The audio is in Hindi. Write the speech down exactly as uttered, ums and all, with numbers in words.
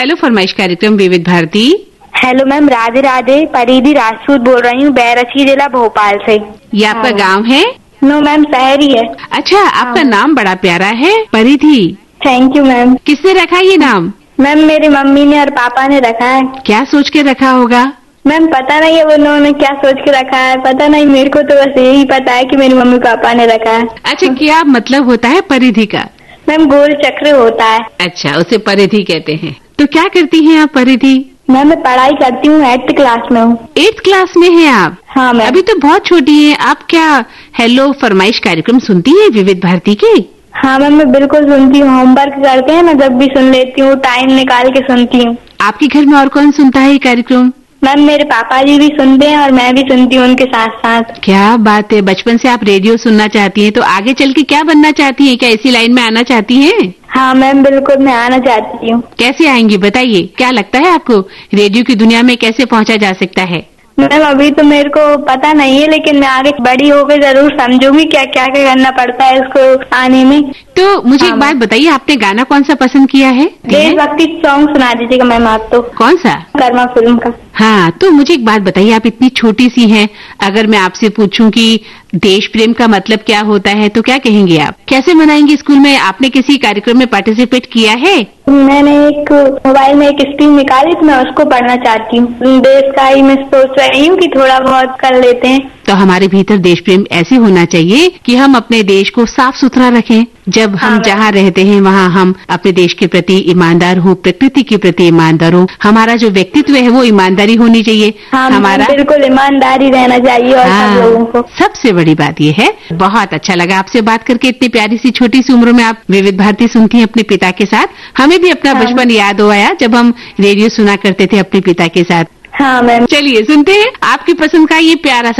हेलो फरमाइश कार्यक्रम विविध भारती। Hello ma'am, Radhe Radhe. परिधि राजपूत बोल रही हूँ, बैरछी जिला भोपाल से। ये आपका हाँ। गांव है? नो मैम, शहर ही है। अच्छा, आपका हाँ। नाम बड़ा प्यारा है, परिधि। Thank you ma'am. किसने रखा ये नाम? मैम मेरी मम्मी ने और पापा ने रखा है। क्या सोच के रखा होगा? मैम पता नहीं है वो उन्होंने क्या सोच के रखा है, पता नहीं, मेरे को तो बस यही पता है कि मेरी मम्मी पापा ने रखा है। अच्छा, क्या मतलब होता है परिधि का? मैम गोल चक्र होता है। अच्छा, उसे परिधि कहते हैं। तो क्या करती हैं आप परिधि? मैम मैं पढ़ाई करती हूँ, एट्थ क्लास में हूँ। एट्थ क्लास में हैं आप? हाँ मैम। अभी तो बहुत छोटी हैं। आप क्या हेलो फरमाइश कार्यक्रम सुनती हैं विविध भारती के? हाँ मैम, मैं बिल्कुल सुनती हूँ। होमवर्क करते हैं ना, जब भी सुन लेती हूँ, टाइम निकाल के सुनती हूँ। आपके घर में और कौन सुनता है ये कार्यक्रम? मैम मेरे पापा जी भी सुनते हैं और मैं भी सुनती हूँ उनके साथ साथ। क्या बात है, बचपन से आप रेडियो सुनना चाहती हैं, तो आगे चल के क्या बनना चाहती हैं? क्या इसी लाइन में आना चाहती हैं? हाँ मैम बिल्कुल, मैं आना चाहती हूँ। कैसे आएंगी बताइए, क्या लगता है आपको रेडियो की दुनिया में कैसे पहुंचा जा सकता है? मैम अभी तो मेरे को पता नहीं है, लेकिन मैं आगे बड़ी होकर जरूर समझूंगी क्या क्या क्या करना पड़ता है इसको आने में। तो मुझे हाँ, एक बात बताइए, आपने गाना कौन सा पसंद किया है? देशभक्ति सॉन्ग सुना दीजिएगा मैम आप तो। कौन सा? कर्मा फिल्म का। हाँ, तो मुझे एक बात बताइए, आप इतनी छोटी सी हैं, अगर मैं आपसे पूछूं कि देश प्रेम का मतलब क्या होता है तो क्या कहेंगे आप? कैसे मनाएंगे स्कूल में? आपने किसी कार्यक्रम में पार्टिसिपेट किया है? मैंने एक मोबाइल में एक स्कीम निकाली तो मैं उसको पढ़ना चाहती हूँ। देश का ही मैं सोच रही हूँ कि थोड़ा बहुत कर लेते हैं। तो हमारे भीतर देश प्रेम ऐसे होना चाहिए कि हम अपने देश को साफ सुथरा रखें। जब हम हाँ, जहाँ रहते हैं वहाँ हम अपने देश के प्रति ईमानदार हो, प्रकृति के प्रति ईमानदार हो। हमारा जो व्यक्तित्व है वो ईमानदारी होनी चाहिए। हाँ, हमारा बिल्कुल ईमानदारी रहना चाहिए और हाँ, सब लोगों को। सबसे बड़ी बात ये है। बहुत अच्छा लगा आपसे बात करके। इतनी प्यारी सी छोटी सी उम्र में आप विविध भारती सुनती हैं अपने पिता के साथ। हमें भी अपना हाँ, बचपन याद हो आया जब हम रेडियो सुना करते थे अपने पिता के साथ। हाँ मैम। चलिए सुनते हैं आपकी पसंद का ये प्यारा सा